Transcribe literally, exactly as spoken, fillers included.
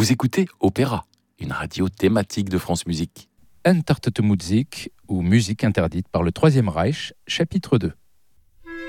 Vous écoutez Opéra, une radio thématique de France Musique. Entartete Musik, ou Musique interdite par le Troisième Reich, chapitre deux.